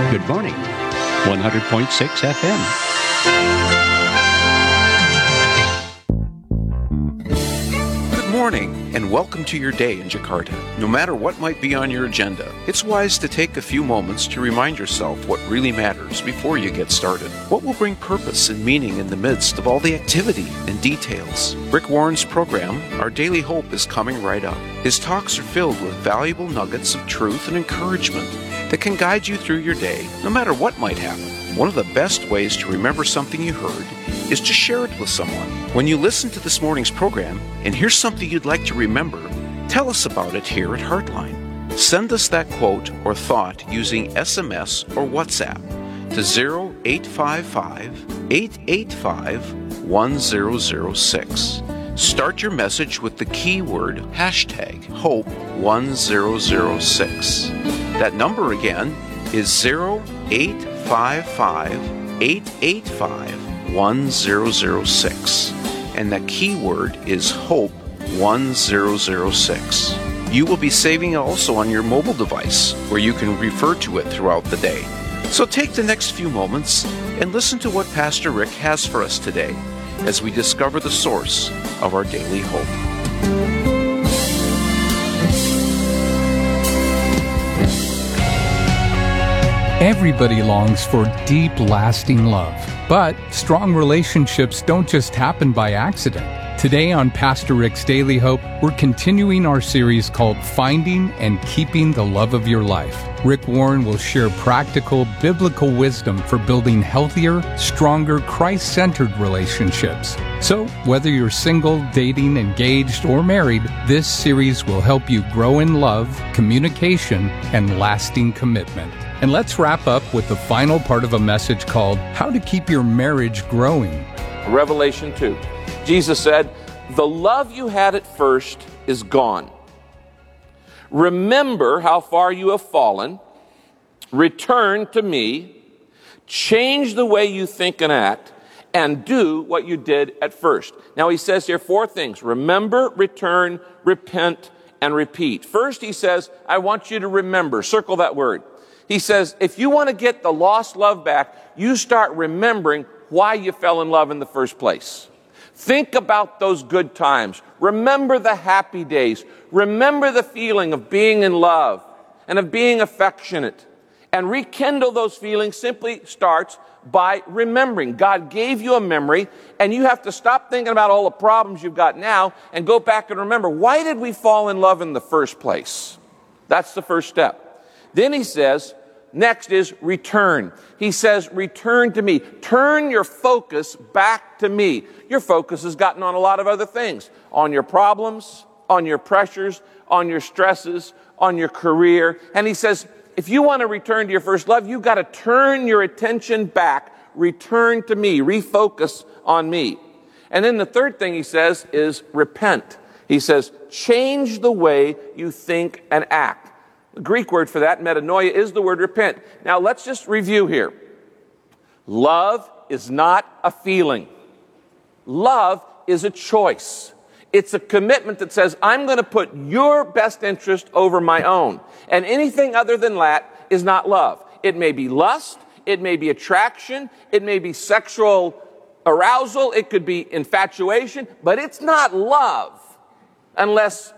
Good morning. 100.6 FM. Good morning, and welcome to your day in Jakarta. No matter what might be on your agenda, it's wise to take a few moments to remind yourself what really matters before you get started. What will bring purpose and meaning in the midst of all the activity and details? Rick Warren's program, Our Daily Hope, is coming right up. His talks are filled with valuable nuggets of truth and encouragement that can guide you through your day, no matter what might happen. One of the best ways to remember something you heard is to share it with someone. When you listen to this morning's program and here's something you'd like to remember, tell us about it here at Heartline. Send us that quote or thought using SMS or WhatsApp to 0855-885-1006. Start your message with the keyword hashtag HOPE1006. That number again is 0855-885-1006. And the keyword is HOPE1006. You will be saving also on your mobile device, where you can refer to it throughout the day. So take the next few moments and listen to what Pastor Rick has for us today as we discover the source of our daily hope. Everybody longs for deep, lasting love. But strong relationships don't just happen by accident. Today on Pastor Rick's Daily Hope, we're continuing our series called Finding and Keeping the Love of Your Life. Rick Warren will share practical, biblical wisdom for building healthier, stronger, Christ-centered relationships. So, whether you're single, dating, engaged, or married, this series will help you grow in love, communication, and lasting commitment. And let's wrap up with the final part of a message called How to Keep Your Marriage Growing. Revelation 2. Jesus said, "The love you had at first is gone. Remember how far you have fallen. Return to me. Change the way you think and act, and do what you did at first." Now he says here 4 things. Remember, return, repent, and repeat. First he says, I want you to remember. Circle that word. He says, if you want to get the lost love back, you start remembering why you fell in love in the first place. Think about those good times. Remember the happy days. Remember the feeling of being in love and of being affectionate. And rekindle those feelings simply starts by remembering. God gave you a memory, and you have to stop thinking about all the problems you've got now and go back and remember, why did we fall in love in the first place? That's the first step. Then he says, next is return. He says, return to me. Turn your focus back to me. Your focus has gotten on a lot of other things. On your problems, on your pressures, on your stresses, on your career. And he says, if you want to return to your first love, you've got to turn your attention back. Return to me. Refocus on me. And then the third thing he says is repent. He says, change the way you think and act. The Greek word for that, metanoia, is the word repent. Now, let's just review here. Love is not a feeling. Love is a choice. It's a commitment that says, I'm going to put your best interest over my own. And anything other than that is not love. It may be lust. It may be attraction. It may be sexual arousal. It could be infatuation. But it's not love unless